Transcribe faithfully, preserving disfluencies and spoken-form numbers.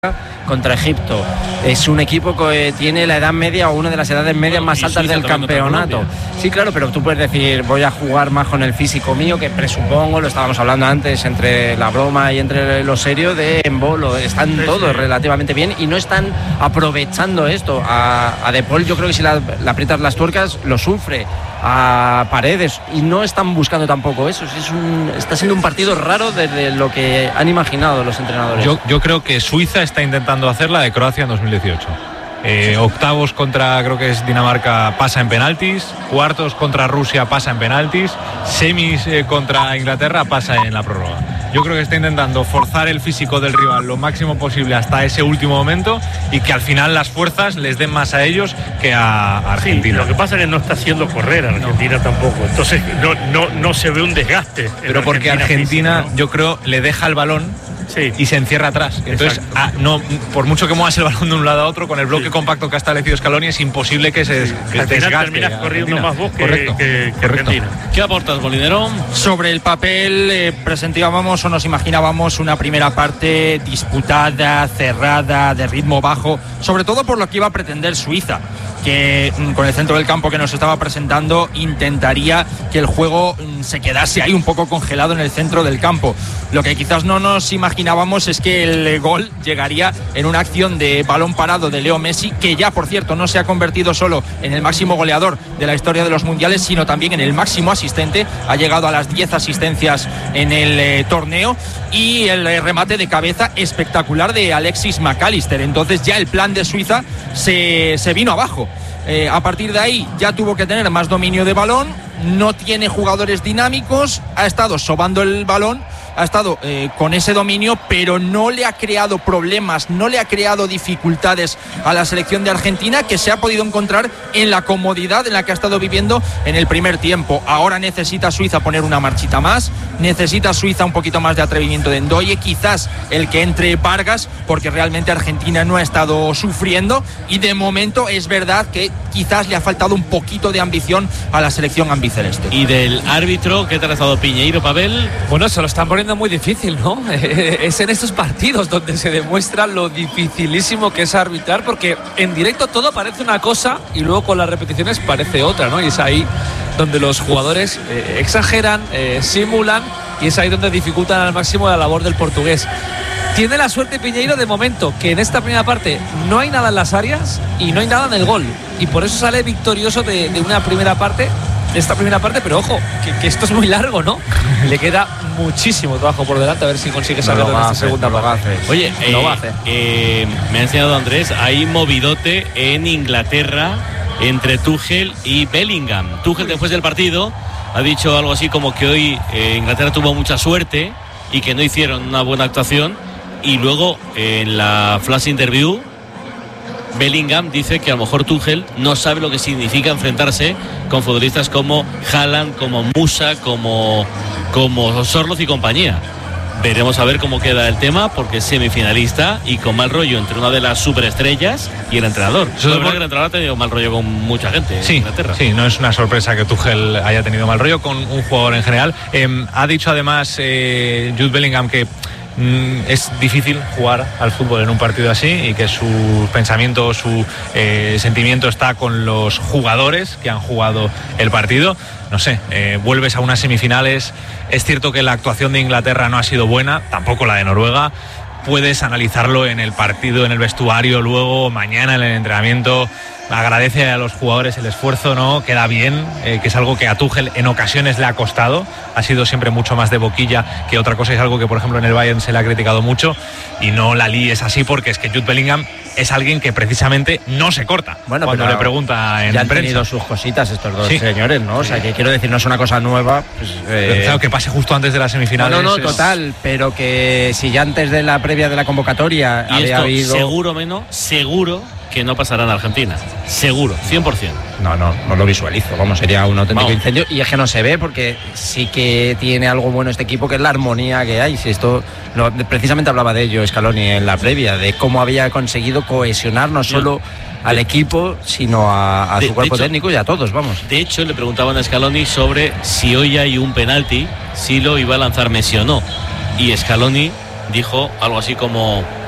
contra Egipto. Es un equipo que tiene la edad media o una de las edades medias bueno, más altas del campeonato. Sí, claro, pero tú puedes decir, voy a jugar más con el físico mío, que presupongo, lo estábamos hablando antes, entre la broma y entre lo serio, de Embolo. Están sí, todos sí. relativamente bien y no están aprovechando esto. A, a De Paul yo creo que si le aprietas las tuercas lo sufre. A Paredes, y no están buscando tampoco eso. Es un, está siendo un partido raro desde lo que han imaginado los entrenadores. Yo, yo creo que Suiza está intentando hacer la de Croacia en dos mil dieciocho. Eh, octavos contra, creo que es Dinamarca, pasa en penaltis. Cuartos contra Rusia, pasa en penaltis. Semis eh, contra Inglaterra, pasa en la prórroga. Yo creo que está intentando forzar el físico del rival lo máximo posible hasta ese último momento y que al final las fuerzas les den más a ellos que a Argentina. Sí, lo que pasa es que no está haciendo correr a Argentina no. tampoco. Entonces no, no, no se ve un desgaste. Pero porque Argentina, Argentina físico, ¿no? yo creo, le deja el balón sí. y se encierra atrás. Entonces, a, no, por mucho que muevas el balón de un lado a otro, con el bloque sí. compacto que ha establecido Scaloni, es imposible que se sí. que al desgaste. Final terminas corriendo más vos que, Correcto. que, que Argentina. ¿Qué aportas, Molinero? Sobre el papel eh, presentábamos o nos imaginábamos una primera parte disputada, cerrada, de ritmo bajo, sobre todo por lo que iba a pretender Suiza, que con el centro del campo que nos estaba presentando intentaría que el juego se quedase ahí un poco congelado en el centro del campo. Lo que quizás no nos imaginábamos es que el gol llegaría en una acción de balón parado de Leo Messi, que ya, por cierto, no se ha convertido solo en el máximo goleador de la historia de los mundiales, sino también en el máximo asistente. Ha llegado a las diez asistencias en el eh, torneo, y el eh, remate de cabeza espectacular de Alexis McAllister. Entonces ya el plan de Suiza se, se vino abajo. Eh, a partir de ahí ya tuvo que tener más dominio de balón, no tiene jugadores dinámicos, ha estado sobando el balón, ha estado eh, con ese dominio, pero no le ha creado problemas, no le ha creado dificultades a la selección de Argentina, que se ha podido encontrar en la comodidad en la que ha estado viviendo en el primer tiempo. Ahora necesita Suiza poner una marchita más, necesita Suiza un poquito más de atrevimiento de Ndoye, quizás el que entre Vargas, porque realmente Argentina no ha estado sufriendo, y de momento es verdad que quizás le ha faltado un poquito de ambición a la selección albiceleste. Y del árbitro, ¿qué tal ha estado Piñeiro, Pavel? Bueno, se lo están poniendo muy difícil, ¿no? Es en estos partidos donde se demuestra lo dificilísimo que es arbitrar, porque en directo todo parece una cosa y luego con las repeticiones parece otra, ¿no? Y es ahí donde los jugadores eh, exageran, eh, simulan, y es ahí donde dificultan al máximo la labor del portugués. Tiene la suerte Piñeiro de momento que en esta primera parte no hay nada en las áreas y no hay nada en el gol, y por eso sale victorioso de, de una primera parte, esta primera parte, pero ojo, que, que esto es muy largo, ¿no? Le queda muchísimo trabajo por delante, a ver si consigue salir no en esta hacer, segunda no parte. Oye, no eh, va a hacer. Eh, me ha enseñado Andrés, hay movidote en Inglaterra entre Tuchel y Bellingham. Tuchel, después del partido, ha dicho algo así como que hoy eh, Inglaterra tuvo mucha suerte y que no hicieron una buena actuación, y luego eh, en la flash interview Bellingham dice que a lo mejor Tuchel no sabe lo que significa enfrentarse con futbolistas como Haaland, como Musa, como, como Sorloth y compañía. Veremos a ver cómo queda el tema, porque es semifinalista y con mal rollo entre una de las superestrellas y el entrenador. Es verdad que el entrenador ha tenido mal rollo con mucha gente sí, en Inglaterra. Sí, no es una sorpresa que Tuchel haya tenido mal rollo con un jugador en general. Eh, ha dicho además eh, Jude Bellingham que es difícil jugar al fútbol en un partido así, y que su pensamiento, su eh, sentimiento está con los jugadores que han jugado el partido. No sé, eh, vuelves a unas semifinales, es cierto que la actuación de Inglaterra no ha sido buena, tampoco la de Noruega. Puedes analizarlo en el partido, en el vestuario, luego mañana en el entrenamiento. Agradece a los jugadores el esfuerzo, ¿no? Queda bien, eh, que es algo que a Tuchel en ocasiones le ha costado. Ha sido siempre mucho más de boquilla que otra cosa. Es algo que, por ejemplo, en el Bayern se le ha criticado mucho. Y no la líes así, porque es que Jude Bellingham es alguien que precisamente no se corta bueno, cuando le pregunta en ya han prensa. Tenido sus cositas estos dos sí. señores, ¿no? O sea, que quiero decir, no es una cosa nueva. Pues, eh... Claro, que pase justo antes de las semifinales. No, no, no, es... total. Pero que si ya antes de la previa de la convocatoria y había esto, habido... seguro menos, seguro que no pasará en Argentina. Seguro, cien por ciento. No, no, no lo visualizo. Vamos, sería un auténtico Vamos. incendio. Y es que no se ve, porque sí que tiene algo bueno este equipo, que es la armonía que hay. Si esto, lo, precisamente hablaba de ello Scaloni en la previa, de cómo había conseguido cohesionar no solo no. al de, equipo, sino a, a de, su cuerpo hecho, técnico y a todos, vamos. De hecho, le preguntaban a Scaloni sobre si hoy hay un penalti, si lo iba a lanzar Messi o no. Y Scaloni dijo algo así como: